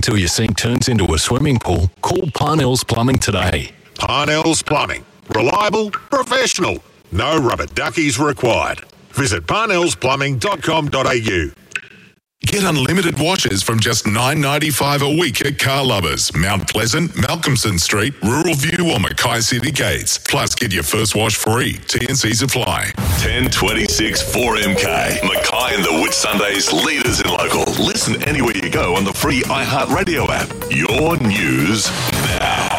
Till your sink turns into a swimming pool, call Parnell's Plumbing today. Parnell's Plumbing. Reliable, professional. No rubber duckies required. Visit parnellsplumbing.com.au. Get unlimited washes from just $9.95 a week at Car Lovers, Mount Pleasant, Malcolmson Street, Rural View or Mackay City Gates. Plus, get your first wash free. T&Cs apply. 1026 4MK. Mackay and the Whitsundays, leaders in local. Listen anywhere you go on the free iHeartRadio app. Your news now.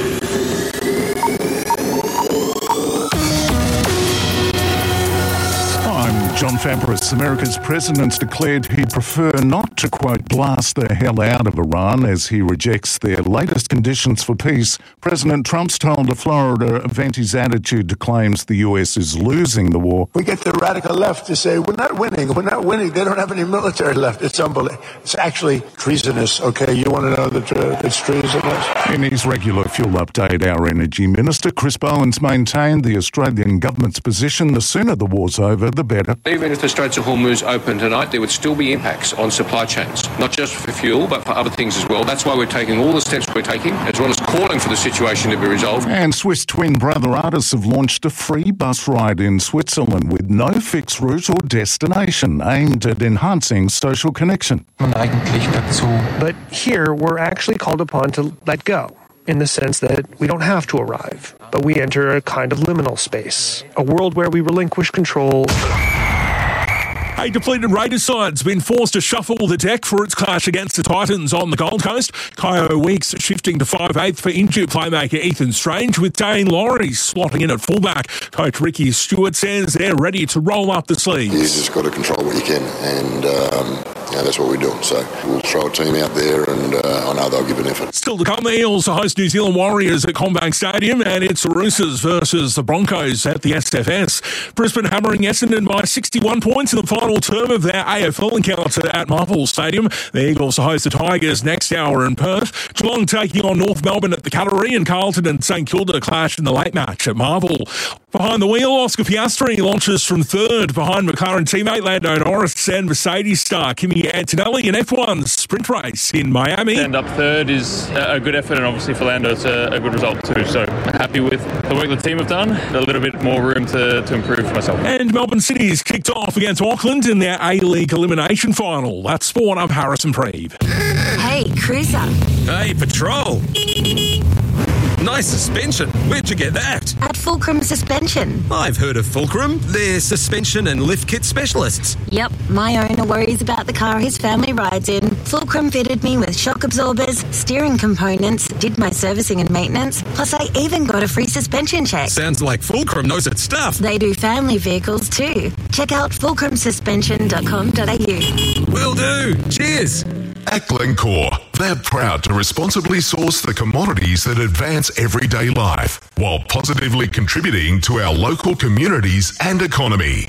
John Fabris. America's president declared he'd prefer not to, quote, blast the hell out of Iran as he rejects their latest conditions for peace. President Trump's told a Florida event his attitude to claims the U.S. is losing the war. We get the radical left to say, we're not winning. They don't have any military left. It's unbelievable. It's actually treasonous, okay? You want to know the truth? It's treasonous. In his regular fuel update, our Energy Minister, Chris Bowens, maintained the Australian government's position: the sooner the war's over, the better. Even if the Straits of Hormuz open tonight, there would still be impacts on supply chains, not just for fuel, but for other things as well. That's why we're taking all the steps we're taking, as well as calling for the situation to be resolved. And Swiss twin brother artists have launched a free bus ride in Switzerland with no fixed route or destination, aimed at enhancing social connection. But here, we're actually called upon to let go, in the sense that we don't have to arrive, but we enter a kind of liminal space, a world where we relinquish control. A depleted Raiders side's been forced to shuffle the deck for its clash against the Titans on the Gold Coast. Kyo Weeks shifting to 5/8 for injured playmaker Ethan Strange, with Dane Laurie slotting in at fullback. Coach Ricky Stewart says they're ready to roll up the sleeves. You just got to control what you can, and that's what we're doing. So we'll throw a team out there, and I know they'll give an effort. Still to come, the Eels host New Zealand Warriors at CommBank Stadium, and it's the Roosters versus the Broncos at the SFS. Brisbane hammering Essendon by 61 points in the final term of their AFL encounter at Marvel Stadium. The Eagles host the Tigers next hour in Perth. Geelong taking on North Melbourne at the Cattery, and Carlton and St Kilda clash in the late match at Marvel. Behind the wheel, Oscar Piastri launches from third behind McLaren teammate Lando Norris and Mercedes star Kimi Antonelli in F1's sprint race in Miami. End up third is a good effort, and obviously for Lando it's a good result too. So happy with the work the team have done. A little bit more room to improve for myself. And Melbourne City's kicked off against Auckland in their A-League elimination final. That's Sport of Harrison Preeve. Hey, Cruiser. Hey, Patrol. Nice suspension. Where'd you get that? At Fulcrum Suspension. I've heard of Fulcrum. They're suspension and lift kit specialists. Yep, my owner worries about the car his family rides in. Fulcrum fitted me with shock absorbers, steering components, did my servicing and maintenance, plus I even got a free suspension check. Sounds like Fulcrum knows its stuff. They do family vehicles too. Check out fulcrumsuspension.com.au. Will do. Cheers. At Glencore, they're proud to responsibly source the commodities that advance everyday life while positively contributing to our local communities and economy.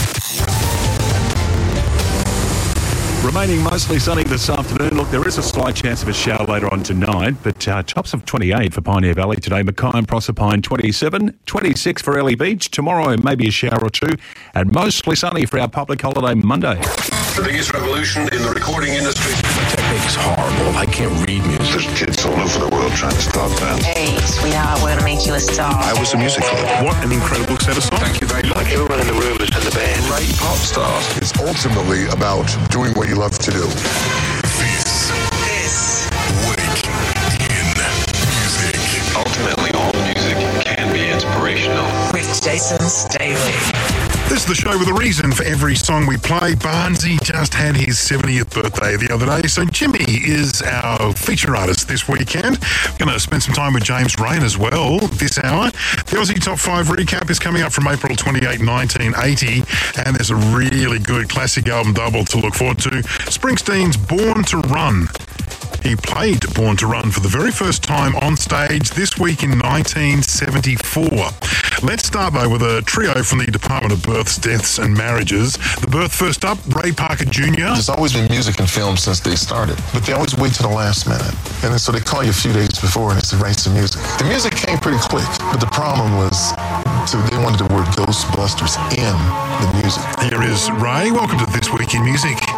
Remaining mostly sunny this afternoon. Look, there is a slight chance of a shower later on tonight, but tops of 28 for Pioneer Valley today. Mackay and Proserpine 27, 26 for Ellie Beach. Tomorrow, maybe a shower or two, and mostly sunny for our public holiday Monday. The biggest revolution in the recording industry. My technique's horrible. I can't read music. There's kids all over the world trying to start bands. Hey, sweetheart, we're going to make you a star. I was a music club. What an incredible set of songs. Thank you very much. Everyone in the room is in the band. Great pop stars. It's ultimately about doing what you love to do. This week in music. Ultimately, all music can be inspirational. With Jason Staley. This is the show with a reason for every song we play. Barnesy just had his 70th birthday the other day, so Jimmy is our feature artist this weekend. Going to spend some time with James Rain as well this hour. The Aussie Top 5 recap is coming up from April 28, 1980, and there's a really good classic album double to look forward to. Springsteen's Born to Run. He played Born to Run for the very first time on stage this week in 1974. Let's start, though, with a trio from the Department of Births, Deaths and Marriages. The birth first up, Ray Parker Jr. There's always been music and film since they started, but they always wait till the last minute. And then so they call you a few days before and it's write some music. The music came pretty quick, but the problem was they wanted the word Ghostbusters in the music. Here is Ray. Welcome to This Week in Music.